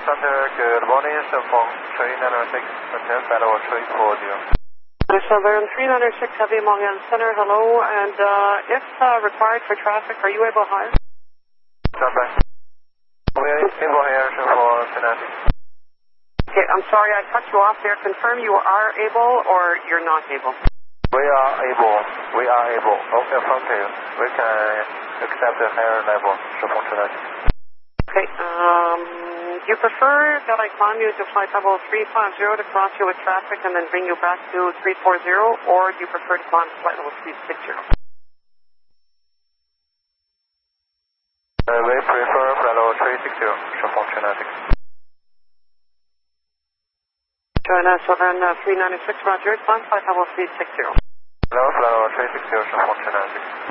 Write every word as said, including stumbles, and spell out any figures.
Center, good morning. Southern three ninety-six, maintain fellow three forty. Southern three ninety-six, Heavy Mongan Center, hello. And uh, if uh, required for traffic, are you able to hire? Southern. We are able here for Kinetic. Okay, I'm sorry I cut you off there. Confirm you are able or you're not able? We are able. We are able. Okay, affirmative. We can accept the higher level. Southern Kinetic. Okay, um, do you prefer that I climb you to flight level three five zero to cross you with traffic and then bring you back to three four zero, or do you prefer to climb to flight level three six zero? Uh, we prefer flight level three six zero, Southern Kinetic. China Southern uh, three ninety-six, roger, climb flight level three six zero. Hello, flight level three six zero, Southern Kinetic.